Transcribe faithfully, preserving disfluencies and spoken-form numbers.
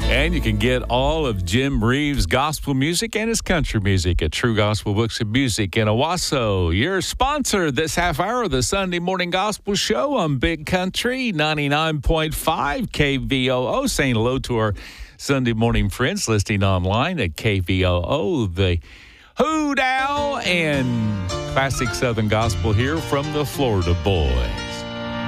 And you can get all of Jim Reeves' gospel music and his country music at True Gospel Books and Music in Owasso. Your sponsor this half hour of the Sunday Morning Gospel Show on Big Country ninety-nine point five K V O O. Saying hello to our Sunday morning friends listening online at K V O O. The Hoot Owl and classic Southern Gospel here from the Florida Boy.